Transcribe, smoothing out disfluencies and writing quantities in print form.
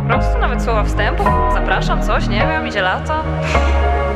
prostu, nawet słowa wstępu. Zapraszam, coś, nie wiem, idzie lato.